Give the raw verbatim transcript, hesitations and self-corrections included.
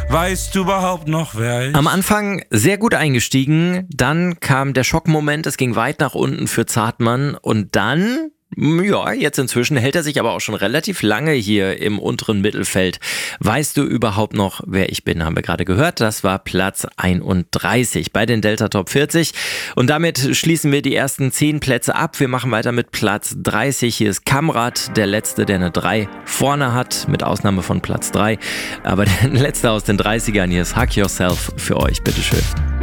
Weißt du überhaupt noch, wer ich? Am Anfang sehr gut eingestiegen, dann kam der Schockmoment, es ging weit nach unten für Zartmann und dann... Ja, jetzt inzwischen hält er sich aber auch schon relativ lange hier im unteren Mittelfeld. Weißt du überhaupt noch, wer ich bin, haben wir gerade gehört. Das war Platz einunddreißig bei den Delta Top vierzig. Und damit schließen wir die ersten zehn Plätze ab. Wir machen weiter mit Platz dreißig. Hier ist Kamrat, der Letzte, der eine drei vorne hat, mit Ausnahme von Platz drei. Aber der Letzte aus den dreißigern, hier ist Hug Yourself für euch, bitteschön.